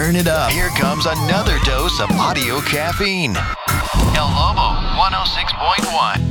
turn it up. Here comes another dose of audio caffeine. El Lobo 106.1.